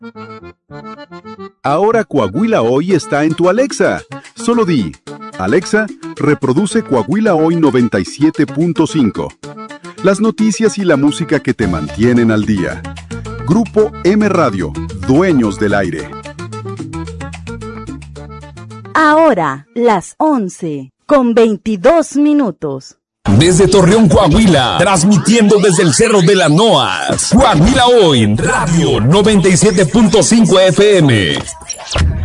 Ahora Coahuila Hoy está en tu Alexa. Solo di, Alexa, reproduce Coahuila Hoy 97.5. Las noticias y la música que te mantienen al día. Grupo M Radio, dueños del aire. Ahora, las 11:22. Desde Torreón, Coahuila, transmitiendo desde el Cerro de la Noas. Coahuila Hoy, Radio 97.5 FM.